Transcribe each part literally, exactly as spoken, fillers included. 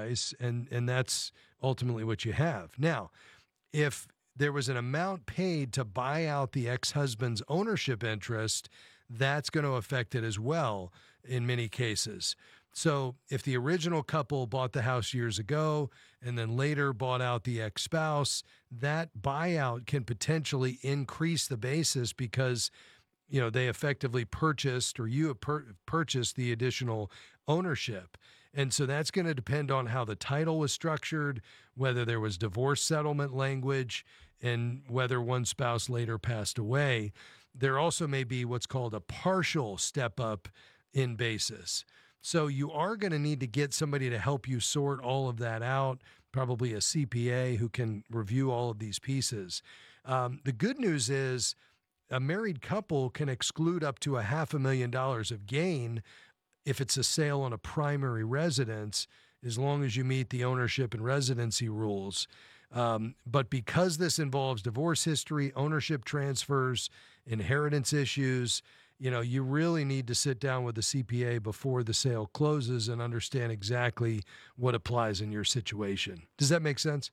price, and, and that's ultimately what you have. Now, if there was an amount paid to buy out the ex-husband's ownership interest, that's going to affect it as well in many cases. So if the original couple bought the house years ago and then later bought out the ex-spouse, that buyout can potentially increase the basis because, you know, they effectively purchased, or you have pur- purchased the additional ownership. And so that's going to depend on how the title was structured, whether there was divorce settlement language, and whether one spouse later passed away. There also may be what's called a partial step up in basis. So you are going to need to get somebody to help you sort all of that out, probably a C P A who can review all of these pieces. Um, the good news is a married couple can exclude up to a half a million dollars of gain if it's a sale on a primary residence, as long as you meet the ownership and residency rules. Um, but because this involves divorce history, ownership transfers, inheritance issues, you know, you really need to sit down with the C P A before the sale closes and understand exactly what applies in your situation. Does that make sense?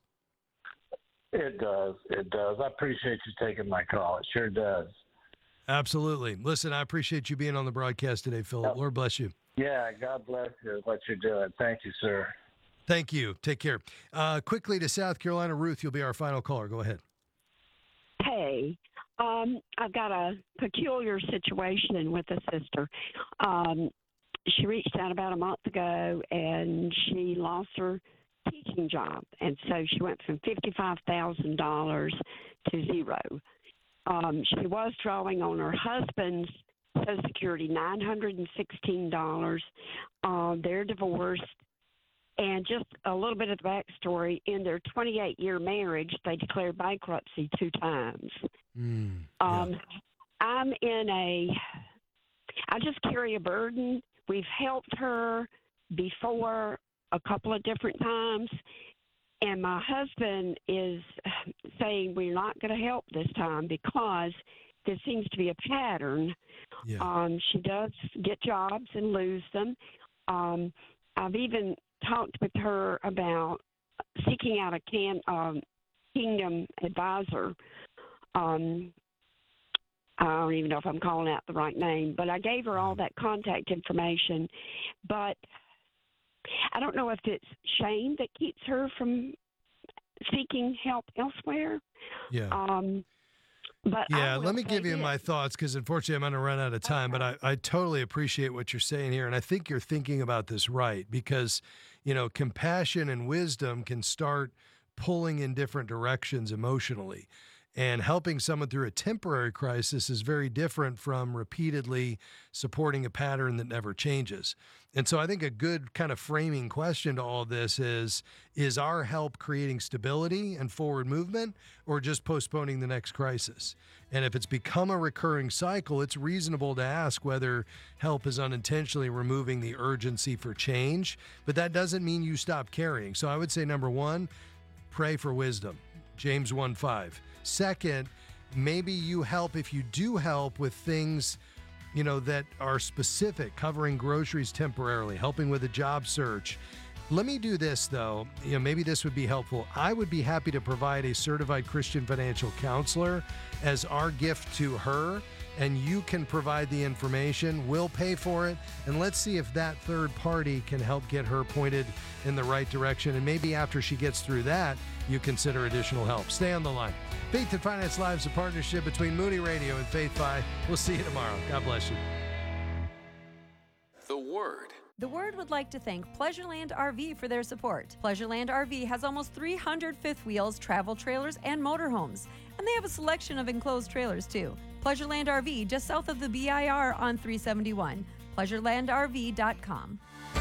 It does. It does. I appreciate you taking my call. It sure does. Absolutely. Listen, I appreciate you being on the broadcast today, Philip. Yep. Lord bless you. Yeah, God bless you, what you're doing. Thank you, sir. Thank you. Take care. Uh, quickly to South Carolina. Ruth, you'll be our final caller. Go ahead. Hey, um, I've got a peculiar situation with a sister. Um, she reached out about a month ago, and she lost her teaching job, and so she went from fifty-five thousand dollars to zero. Um, she was drawing on her husband's Social Security, nine hundred sixteen dollars. Uh, they're divorced. And just a little bit of the backstory, in their twenty-eight year marriage, they declared bankruptcy two times. Mm, yeah. um, I'm in a, I just carry a burden. We've helped her before a couple of different times, and my husband is saying we're not going to help this time because there seems to be a pattern. Yeah. Um, she does get jobs and lose them. Um, I've even talked with her about seeking out a can, um, Kingdom advisor. Um, I don't even know if I'm calling out the right name, but I gave her all that contact information. But I don't know if it's shame that keeps her from seeking help elsewhere. Yeah. Um, but yeah, I will let me say give you this. my thoughts, because unfortunately I'm going to run out of time, Okay. but I, I totally appreciate what you're saying here. And I think you're thinking about this right, because, you know, compassion and wisdom can start pulling in different directions emotionally. And helping someone through a temporary crisis is very different from repeatedly supporting a pattern that never changes. And so I think a good kind of framing question to all this is, is our help creating stability and forward movement, or just postponing the next crisis? And if it's become a recurring cycle, it's reasonable to ask whether help is unintentionally removing the urgency for change. But that doesn't mean you stop caring. So I would say, number one, pray for wisdom. James one five. Second, maybe you help, if you do help with things, you know, that are specific, covering groceries temporarily, helping with a job search. Let me do this, though. You know, maybe this would be helpful. I would be happy to provide a certified Christian financial counselor as our gift to her, and you can provide the information. We'll pay for it, and let's see if that third party can help get her pointed in the right direction. And maybe after she gets through that, you consider additional help. Stay on the line. Faith and Finance Live is a partnership between Moody Radio and FaithFi. We'll see you tomorrow. God bless you. The Word. The Word would like to thank Pleasureland R V for their support. Pleasureland R V has almost three hundred fifth wheels, travel trailers, and motorhomes. And they have a selection of enclosed trailers, too. Pleasureland R V, just south of the B I R on three seventy-one. pleasureland r v dot com.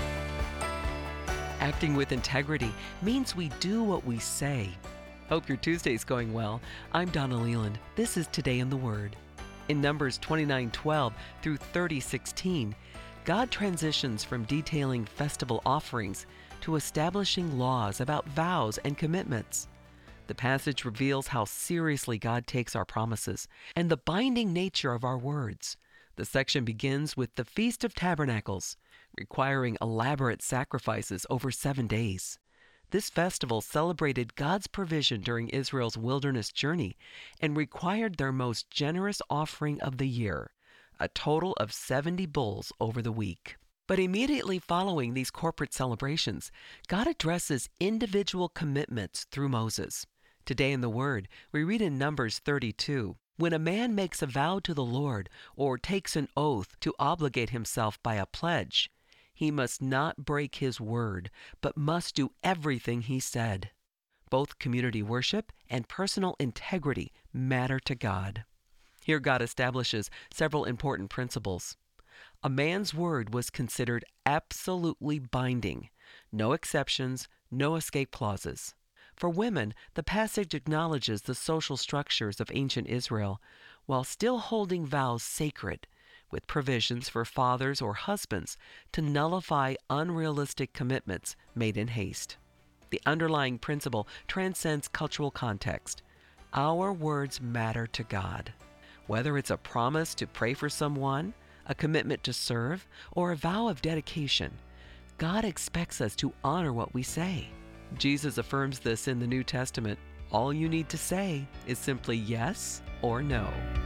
Acting with integrity means we do what we say. Hope your Tuesday's going well. I'm Donna Leland. This is Today in the Word. In Numbers twenty-nine twelve through thirty sixteen, God transitions from detailing festival offerings to establishing laws about vows and commitments. The passage reveals how seriously God takes our promises and the binding nature of our words. The section begins with the Feast of Tabernacles, requiring elaborate sacrifices over seven days. This festival celebrated God's provision during Israel's wilderness journey and required their most generous offering of the year, a total of seventy bulls over the week. But immediately following these corporate celebrations, God addresses individual commitments through Moses. Today in the Word, we read in Numbers thirty-two, "When a man makes a vow to the Lord or takes an oath to obligate himself by a pledge, he must not break his word, but must do everything he said." Both community worship and personal integrity matter to God. Here God establishes several important principles. A man's word was considered absolutely binding, no exceptions, no escape clauses. For women, the passage acknowledges the social structures of ancient Israel while still holding vows sacred, with provisions for fathers or husbands to nullify unrealistic commitments made in haste. The underlying principle transcends cultural context. Our words matter to God. Whether it's a promise to pray for someone, a commitment to serve, or a vow of dedication, God expects us to honor what we say. Jesus affirms this in the New Testament. All you need to say is simply yes or no.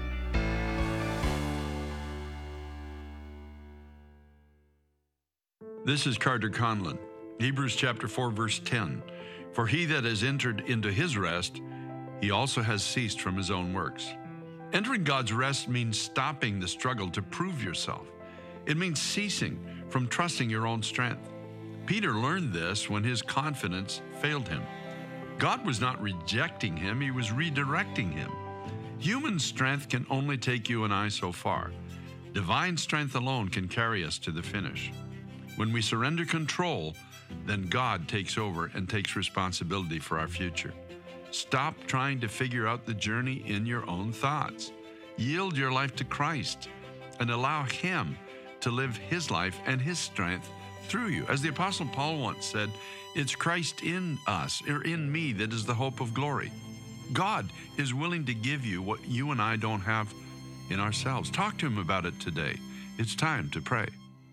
This is Carter Conlon. Hebrews chapter four, verse ten. For he that has entered into his rest, he also has ceased from his own works. Entering God's rest means stopping the struggle to prove yourself. It means ceasing from trusting your own strength. Peter learned this when his confidence failed him. God was not rejecting him, he was redirecting him. Human strength can only take you and I so far. Divine strength alone can carry us to the finish. When we surrender control, then God takes over and takes responsibility for our future. Stop trying to figure out the journey in your own thoughts. Yield your life to Christ and allow Him to live His life and His strength through you. As the Apostle Paul once said, it's Christ in us, or in me, that is the hope of glory. God is willing to give you what you and I don't have in ourselves. Talk to Him about it today. It's time to pray.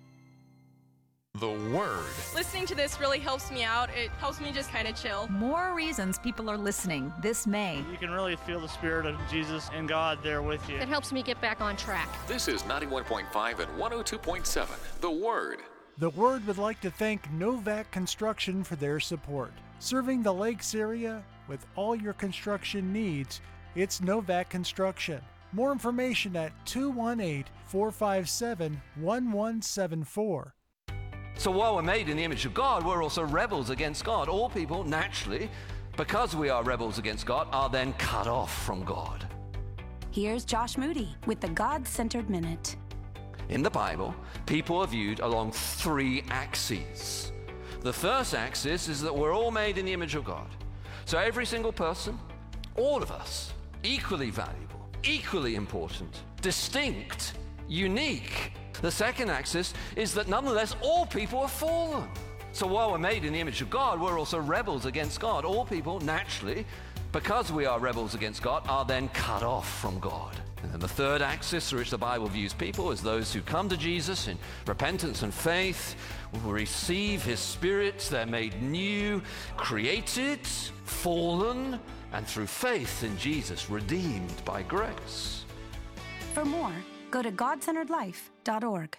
The Word. Listening to this really helps me out. It helps me just kind of chill. More reasons people are listening this May. You can really feel the Spirit of Jesus and God there with you. It helps me get back on track. This is ninety-one point five and one oh two point seven, The Word. The Word would like to thank Novak Construction for their support. Serving the Lakes area with all your construction needs, it's Novak Construction. More information at two one eight, four five seven, one one seven four. So while we're made in the image of God, we're also rebels against God. All people, naturally, because we are rebels against God, are then cut off from God. Here's Josh Moody with the God-Centered Minute. In the Bible, people are viewed along three axes. The first axis is that we're all made in the image of God. So every single person, all of us, equally valuable, equally important, distinct, unique. The second axis is that nonetheless all people are fallen. So while we're made in the image of God, we're also rebels against God. All people, naturally, because we are rebels against God, are then cut off from God. And then the third axis through which the Bible views people is those who come to Jesus in repentance and faith, will receive His Spirit, they're made new, created, fallen, and through faith in Jesus, redeemed by grace. For more, go to God centered life dot org.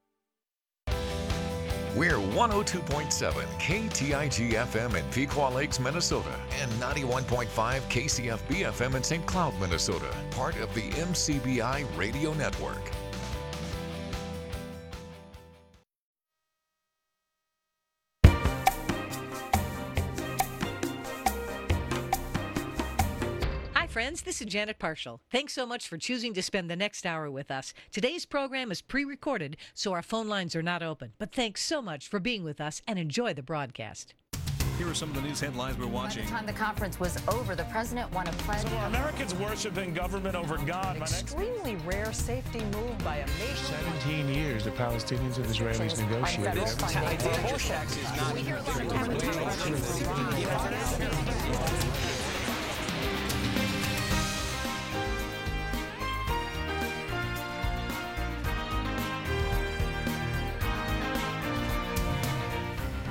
We're one oh two point seven K T I G F M in Pequot Lakes, Minnesota, and ninety-one point five K C F B F M in Saint Cloud, Minnesota, part of the M C B I Radio Network. Friends, this is Janet Parshall. Thanks so much for choosing to spend the next hour with us. Today's program is pre-recorded, so our phone lines are not open. But thanks so much for being with us and enjoy the broadcast. Here are some of the news headlines we're watching. By the time the conference was over, the president won a pledge. So are Americans worshiping government over God? Extremely rare safety move by a nation. seventeen years the Palestinians and Israelis negotiated. Hi,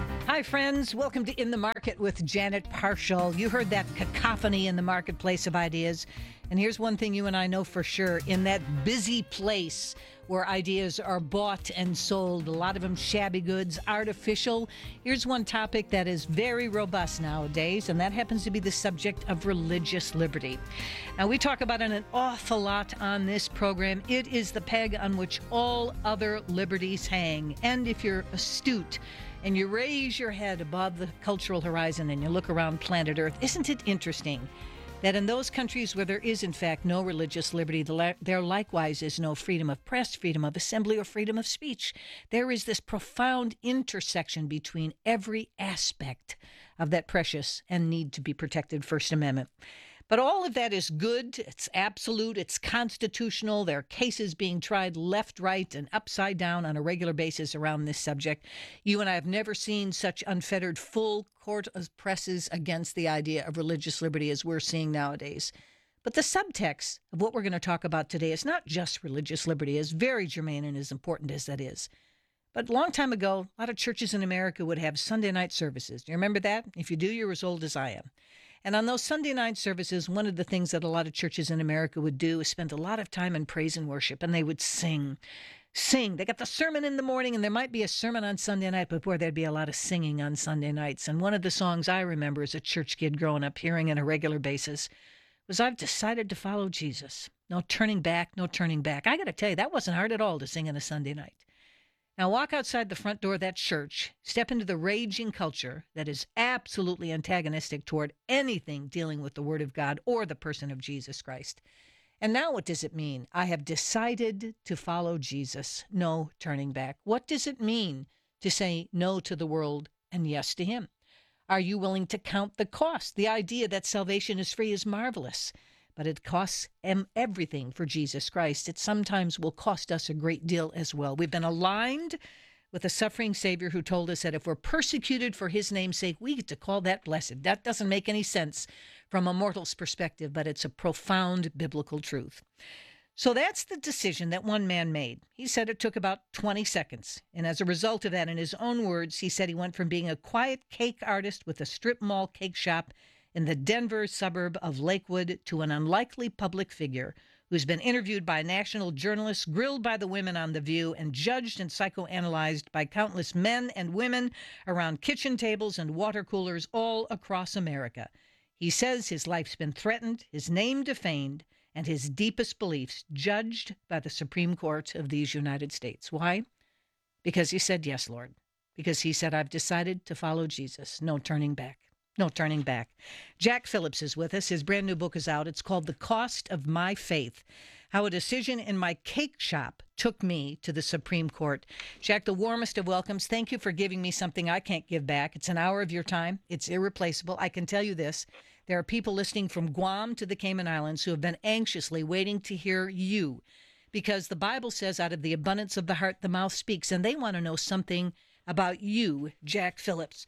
Hi, friends. Welcome to In the Market with Janet Parshall. You heard that cacophony in the marketplace of ideas. And here's one thing you and I know for sure. In that busy place where ideas are bought and sold, a lot of them shabby goods, artificial, here's one topic that is very robust nowadays, and that happens to be the subject of religious liberty. Now, we talk about it an awful lot on this program. It is the peg on which all other liberties hang. And if you're astute, and you raise your head above the cultural horizon and you look around planet Earth, isn't it interesting that in those countries where there is, in fact, no religious liberty, there likewise is no freedom of press, freedom of assembly, or freedom of speech? There is this profound intersection between every aspect of that precious and need to be protected First Amendment. But all of that is good. It's absolute. It's constitutional. There are cases being tried left, right, and upside down on a regular basis around this subject. You and I have never seen such unfettered full court presses against the idea of religious liberty as we're seeing nowadays. But the subtext of what we're going to talk about today is not just religious liberty, as very germane and as important as that is. But a long time ago, a lot of churches in America would have Sunday night services. Do you remember that? If you do, you're as old as I am. And on those Sunday night services, one of the things that a lot of churches in America would do is spend a lot of time in praise and worship, and they would sing. Sing. They got the sermon in the morning, and there might be a sermon on Sunday night, but boy, there'd be a lot of singing on Sunday nights. And one of the songs I remember as a church kid growing up hearing on a regular basis was, "I've decided to follow Jesus. No turning back, no turning back." I got to tell you, that wasn't hard at all to sing on a Sunday night. Now, walk outside the front door of that church, step into the raging culture that is absolutely antagonistic toward anything dealing with the Word of God or the person of Jesus Christ. And now what does it mean? I have decided to follow Jesus. No turning back. What does it mean to say no to the world and yes to Him? Are you willing to count the cost? The idea that salvation is free is marvelous, but it costs everything for Jesus Christ. It sometimes will cost us a great deal as well. We've been aligned with a suffering Savior who told us that if we're persecuted for His name's sake, we get to call that blessed. That doesn't make any sense from a mortal's perspective, but it's a profound biblical truth. So that's the decision that one man made. He said it took about twenty seconds. And as a result of that, in his own words, he said he went from being a quiet cake artist with a strip mall cake shop in the Denver suburb of Lakewood to an unlikely public figure who's been interviewed by national journalists, grilled by the women on The View, and judged and psychoanalyzed by countless men and women around kitchen tables and water coolers all across America. He says his life's been threatened, his name defamed, and his deepest beliefs judged by the Supreme Court of these United States. Why? Because he said, "Yes, Lord." Because he said, "I've decided to follow Jesus. No turning back." No turning back. Jack Phillips is with us. His brand new book is out. It's called The Cost of My Faith: How a Decision in My Cake Shop Took Me to the Supreme Court. Jack, the warmest of welcomes. Thank you for giving me something I can't give back. It's an hour of your time. It's irreplaceable. I can tell you this. There are people listening from Guam to the Cayman Islands who have been anxiously waiting to hear you, because the Bible says out of the abundance of the heart, the mouth speaks, and they want to know something about you, Jack Phillips.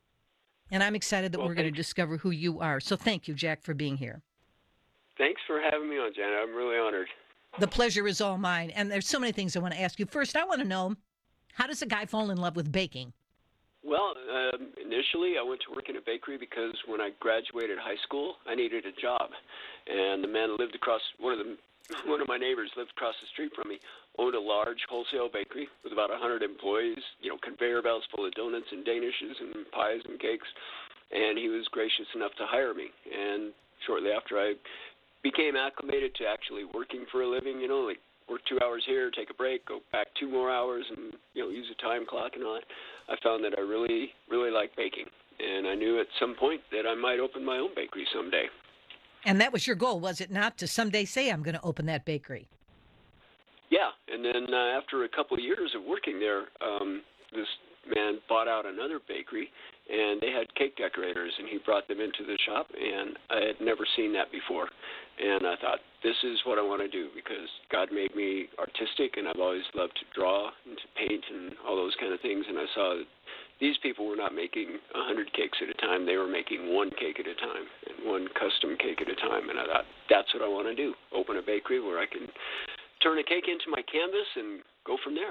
And I'm excited that well, we're going to discover who you are. So thank you, Jack, for being here. Thanks for having me on, Janet. I'm really honored. The pleasure is all mine. And there's so many things I want to ask you. First, I want to know, how does a guy fall in love with baking? Well, um, initially I went to work in a bakery because when I graduated high school, I needed a job. And the man lived across, one of the One of my neighbors lived across the street from me, owned a large wholesale bakery with about one hundred employees, you know, conveyor belts full of donuts and danishes and pies and cakes, and he was gracious enough to hire me. And shortly after I became acclimated to actually working for a living, you know, like work two hours here, take a break, go back two more hours, and, you know, use a time clock and all that, I found that I really, really liked baking. And I knew at some point that I might open my own bakery someday. And that was your goal, was it not, to someday say, I'm going to open that bakery? Yeah, and then uh, after a couple of years of working there, um, this man bought out another bakery, and they had cake decorators, and he brought them into the shop, and I had never seen that before. And I thought, this is what I want to do, because God made me artistic, and I've always loved to draw and to paint and all those kind of things, and I saw that these people were not making one hundred cakes at a time. They were making one cake at a time and one custom cake at a time. And I thought, that's what I want to do, open a bakery where I can turn a cake into my canvas and go from there.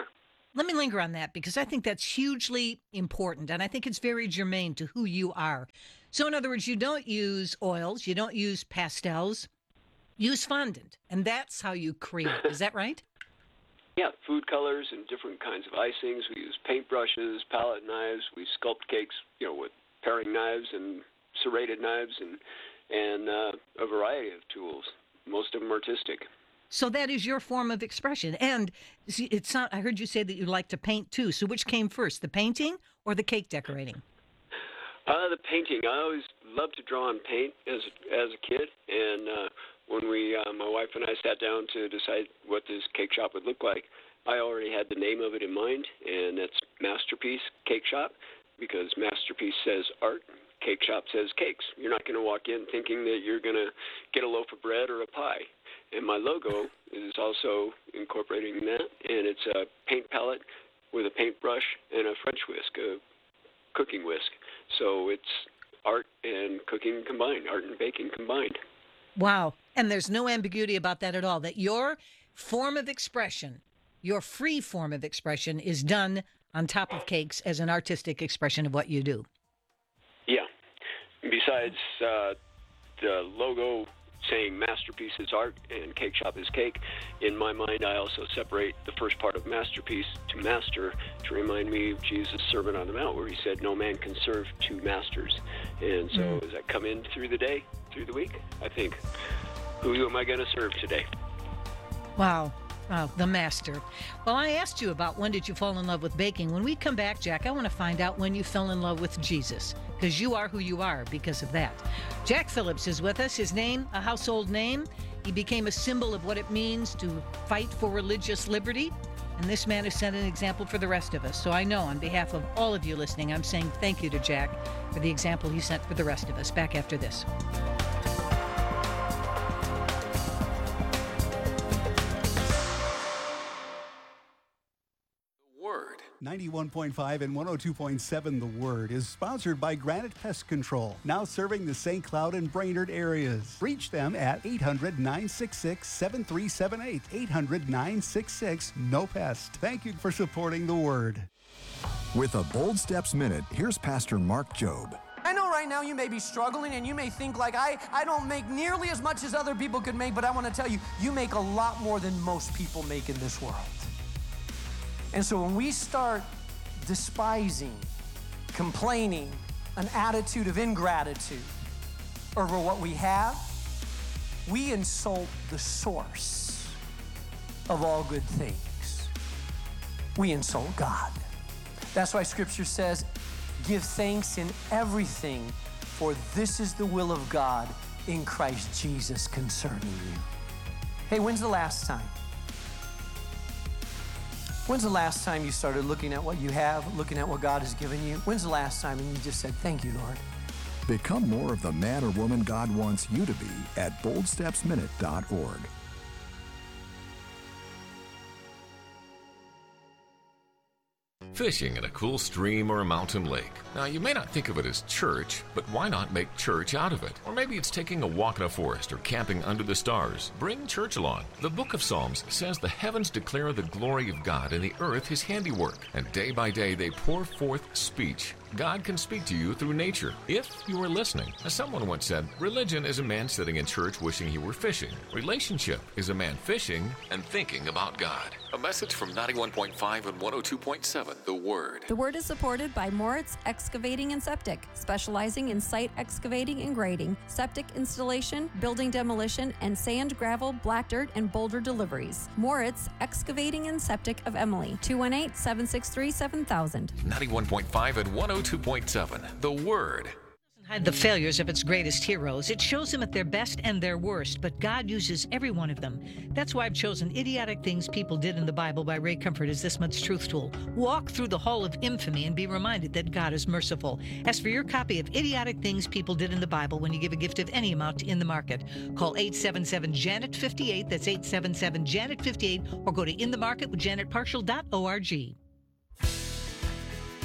let me linger on that because I think that's hugely important, and I think it's very germane to who you are. So in other words, you don't use oils, you don't use pastels, use fondant, and that's how you create. Is that right? Yeah, food colors and different kinds of icings. We use paintbrushes, palette knives. We sculpt cakes, you know, with paring knives and serrated knives and and uh, a variety of tools. Most of them artistic. So that is your form of expression. And see, it's not, I heard you say that you like to paint too. So which came first, the painting or the cake decorating? Uh, the painting. I always loved to draw and paint as as a kid, and uh, when we, uh, my wife and I, sat down to decide what this cake shop would look like, I already had the name of it in mind, and it's Masterpiece Cake Shop, because Masterpiece says art, Cake Shop says cakes. You're not going to walk in thinking that you're going to get a loaf of bread or a pie. And my logo is also incorporating that, and it's a paint palette with a paintbrush and a French whisk, a cooking whisk. So it's art and cooking combined, art and baking combined. Wow. And there's no ambiguity about that at all, that your form of expression, your free form of expression is done on top of cakes as an artistic expression of what you do. Yeah. Besides uh, the logo saying Masterpiece is art and Cake Shop is cake, in my mind I also separate the first part of masterpiece to master to remind me of Jesus' Sermon on the Mount, where he said no man can serve two masters. And so mm. as I come in through the day, through the week, I think, who am I going to serve today? Wow. Wow, the master. Well, I asked you about when did you fall in love with baking. When we come back, Jack, I want to find out when you fell in love with Jesus, because you are who you are because of that. Jack Phillips is with us. His name, a household name. He became a symbol of what it means to fight for religious liberty. And this man has set an example for the rest of us. So I know on behalf of all of you listening, I'm saying thank you to Jack for the example he set for the rest of us. Back after this. ninety-one point five and one oh two point seven The Word is sponsored by Granite Pest Control, now serving the Saint Cloud and Brainerd areas. Reach them at eight hundred, nine six six, seven three seven eight, eight hundred, nine six six, N O PEST. Thank you for supporting The Word. With a Bold Steps Minute, here's Pastor Mark Jobe. I know right now you may be struggling and you may think like, I, I don't make nearly as much as other people could make, but I want to tell you, you make a lot more than most people make in this world. And so when we start despising, complaining, an attitude of ingratitude over what we have, we insult the source of all good things. We insult God. That's why Scripture says, give thanks in everything, for this is the will of God in Christ Jesus concerning you. Hey, when's the last time? When's the last time you started looking at what you have, looking at what God has given you? When's the last time and you just said, thank you, Lord? Become more of the man or woman God wants you to be at bold steps minute dot org. Fishing in a cool stream or a mountain lake. Now, you may not think of it as church, but why not make church out of it? Or maybe it's taking a walk in a forest or camping under the stars. Bring church along. The book of Psalms says the heavens declare the glory of God and the earth his handiwork, and day by day they pour forth speech. God can speak to you through nature, if you are listening. As someone once said, religion is a man sitting in church wishing he were fishing. Relationship is a man fishing and thinking about God. A message from ninety-one point five and one oh two point seven, The Word. The Word is supported by Moritz Excavating and Septic, specializing in site excavating and grading, septic installation, building demolition, and sand, gravel, black dirt, and boulder deliveries. Moritz Excavating and Septic of Emily, two one eight, seven six three, seven thousand. ninety-one point five and one oh two point seven, The Word. Hide the failures of its greatest heroes. It shows them at their best and their worst, but God uses every one of them. That's why I've chosen Idiotic Things People Did in the Bible by Ray Comfort as this month's truth tool. Walk through the hall of infamy and be reminded that God is merciful. Ask for your copy of Idiotic Things People Did in the Bible when you give a gift of any amount to In the Market. Call eight seven seven, Janet fifty-eight, that's eight seven seven, Janet fifty-eight, or go to in the market with janet partial dot org.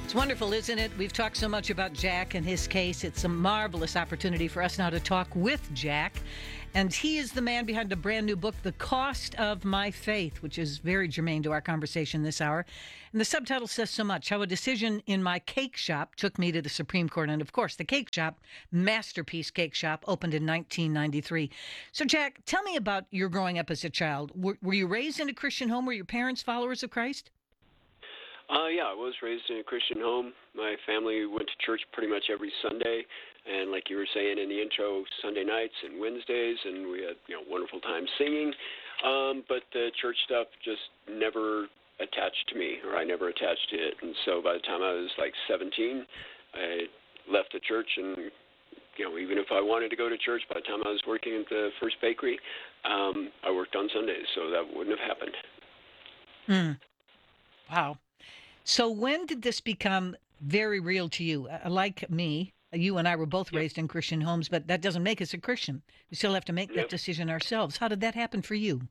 It's wonderful, isn't it? We've talked so much about Jack and his case. It's a marvelous opportunity for us now to talk with Jack. And he is the man behind a brand new book, The Cost of My Faith, which is very germane to our conversation this hour. And the subtitle says so much: how a decision in my cake shop took me to the Supreme Court. And of course, the cake shop, Masterpiece Cake Shop, opened in nineteen ninety-three. So Jack, tell me about your growing up as a child. Were, were you raised in a Christian home? Were your parents followers of Christ? Uh, yeah, I was raised in a Christian home. My family went to church pretty much every Sunday, and like you were saying in the intro, Sunday nights and Wednesdays, and we had you know wonderful time singing. Um, but the church stuff just never attached to me, or I never attached to it. And so by the time I was like seventeen, I left the church, and you know even if I wanted to go to church, by the time I was working at the first bakery, um, I worked on Sundays, so that wouldn't have happened. Hmm. Wow. So when did this become very real to you? Uh, like me, you and I were both yep. raised in Christian homes, but that doesn't make us a Christian. We still have to make yep. that decision ourselves. How did that happen for you?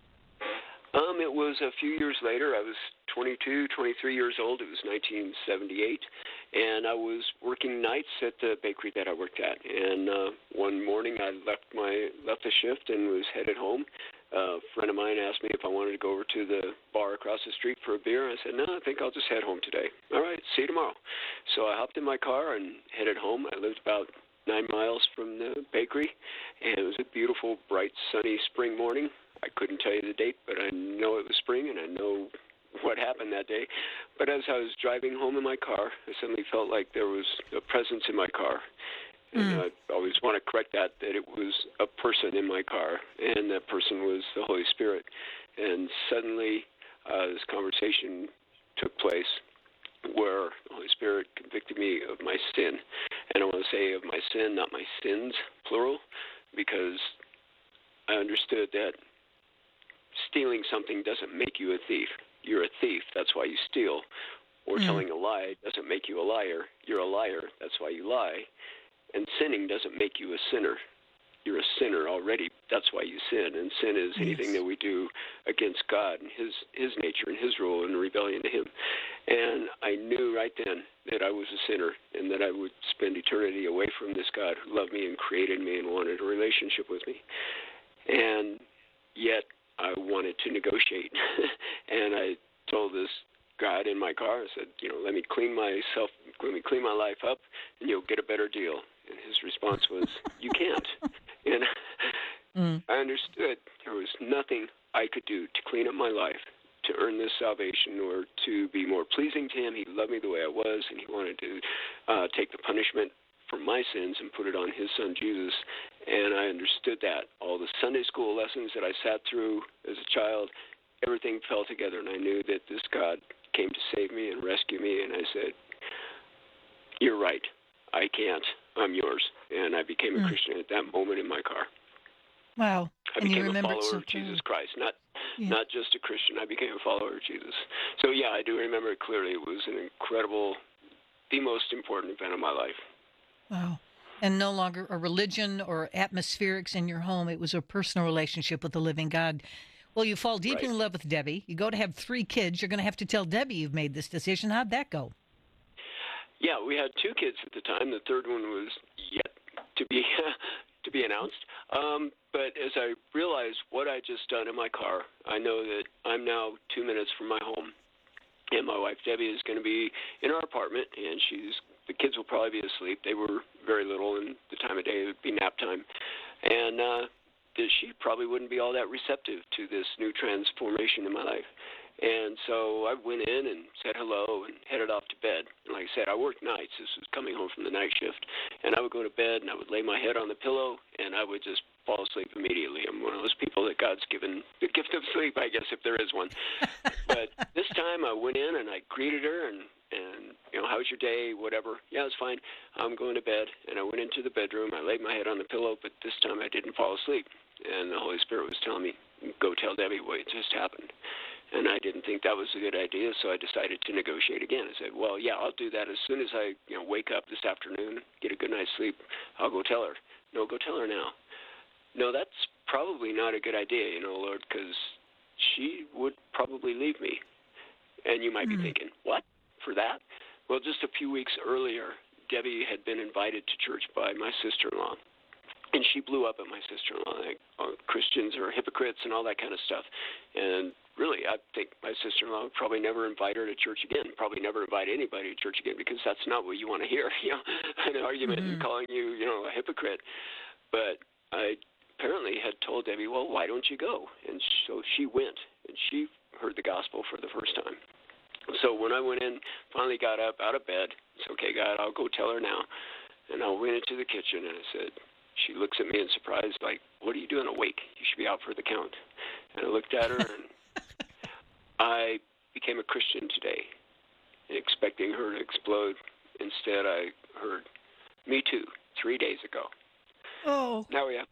Um, it was a few years later. I was twenty-two, twenty-three years old. It was nineteen seventy-eight, and I was working nights at the bakery that I worked at. And uh, one morning I left my left the shift and was headed home. Uh, a friend of mine asked me if I wanted to go over to the bar across the street for a beer. I said, no, I think I'll just head home today. All right, see you tomorrow. So I hopped in my car and headed home. I lived about nine miles from the bakery, and it was a beautiful, bright, sunny spring morning. I couldn't tell you the date, but I know it was spring, and I know what happened that day. But as I was driving home in my car, I suddenly felt like there was a presence in my car. And I always want to correct that, that it was a person in my car, and that person was the Holy Spirit. And suddenly uh, this conversation took place where the Holy Spirit convicted me of my sin. And I want to say of my sin, not my sins, plural, because I understood that stealing something doesn't make you a thief. You're a thief, that's why you steal. Or mm. telling a lie doesn't make you a liar. You're a liar, that's why you lie. And sinning doesn't make you a sinner. You're a sinner already. That's why you sin. And sin is anything yes. that we do against God and his, his nature and his rule in rebellion to him. And I knew right then that I was a sinner and that I would spend eternity away from this God who loved me and created me and wanted a relationship with me. And yet I wanted to negotiate. And I told this God in my car, I said, you know, let me clean myself, let me clean my life up, and you'll get a better deal. And his response was, you can't. And mm. I understood there was nothing I could do to clean up my life, to earn this salvation, or to be more pleasing to him. He loved me the way I was, and he wanted to uh, take the punishment for my sins and put it on his son, Jesus. And I understood that. All the Sunday school lessons that I sat through as a child, everything fell together, and I knew that this God came to save me and rescue me, and I said, you're right. I can't. I'm yours. And I became a mm. Christian at that moment in my car. Wow. I and became you a follower so of Jesus clearly. Christ, not yeah. not just a Christian. I became a follower of Jesus. So, yeah, I do remember it clearly. It was an incredible, the most important event of my life. Wow. And no longer a religion or atmospherics in your home. It was a personal relationship with the living God. Well, you fall deep right. in love with Debbie. You go to have three kids. You're going to have to tell Debbie you've made this decision. How'd that go? Yeah, we had two kids at the time. The third one was yet to be to be announced. Um, but as I realized what I just done in my car, I know that I'm now two minutes from my home, and my wife Debbie is going to be in our apartment, and she's the kids will probably be asleep. They were very little, and the time of day would be nap time, and uh, she probably wouldn't be all that receptive to this new transformation in my life. And so I went in and said hello and headed off to bed. And like I said, I worked nights. This was coming home from the night shift. And I would go to bed and I would lay my head on the pillow and I would just fall asleep immediately. I'm one of those people that God's given the gift of sleep, I guess, if there is one. But this time I went in and I greeted her and, and, you know, how was your day, whatever. Yeah, it's fine. I'm going to bed. And I went into the bedroom. I laid my head on the pillow, but this time I didn't fall asleep. And the Holy Spirit was telling me, go tell Debbie what just happened. And I didn't think that was a good idea, so I decided to negotiate again. I said, well, yeah, I'll do that as soon as I you know, wake up this afternoon, get a good night's sleep, I'll go tell her. No, go tell her now. No, that's probably not a good idea, you know, Lord, because she would probably leave me. And you might mm-hmm. be thinking, what, for that? Well, just a few weeks earlier, Debbie had been invited to church by my sister-in-law. And she blew up at my sister-in-law, like, oh, Christians are hypocrites and all that kind of stuff. And really, I think my sister-in-law would probably never invite her to church again, probably never invite anybody to church again, because that's not what you want to hear, you know, an argument Mm-hmm. and calling you, you know, a hypocrite. But I apparently had told Debbie, well, why don't you go? And so she went, and she heard the gospel for the first time. So when I went in, finally got up out of bed, it's okay, God, I'll go tell her now. And I went into the kitchen, and I said, she looks at me in surprise, like, what are you doing awake? You should be out for the count. And I looked at her, and I became a Christian today, expecting her to explode. Instead, I heard, me too, three days ago. Oh. Now we have,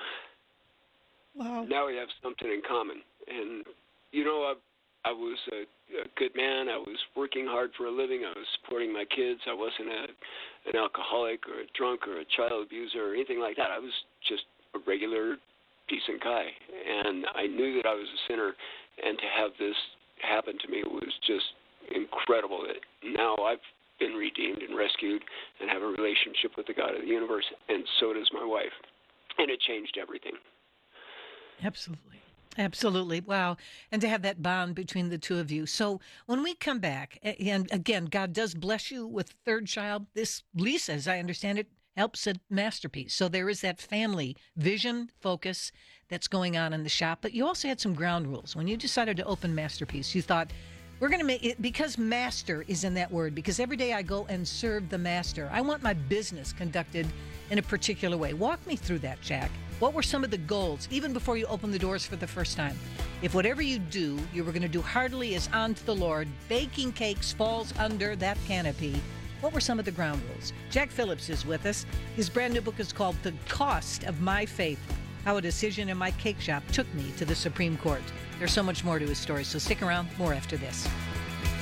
wow. Now we have something in common. And, you know, I, I was a, a good man. I was working hard for a living. I was supporting my kids. I wasn't a, an alcoholic or a drunk or a child abuser or anything like that. I was just a regular, decent guy. And I knew that I was a sinner. And to have this happen to me was just incredible. That now I've been redeemed and rescued and have a relationship with the God of the universe. And so does my wife. And it changed everything. Absolutely. Absolutely. Wow. And to have that bond between the two of you. So when we come back, and again, God does bless you with a third child. This, Lisa, as I understand it, helps at Masterpiece. So there is that family vision, focus that's going on in the shop. But you also had some ground rules. When you decided to open Masterpiece, you thought, we're going to make it, because master is in that word, because every day I go and serve the master. I want my business conducted in a particular way. Walk me through that, Jack. What were some of the goals, even before you opened the doors for the first time? If whatever you do, you were going to do heartily as unto the Lord, baking cakes falls under that canopy, what were some of the ground rules? Jack Phillips is with us. His brand new book is called The Cost of My Faith, How a Decision in My Cake Shop Took Me to the Supreme Court. There's so much more to his story, so stick around. More after this.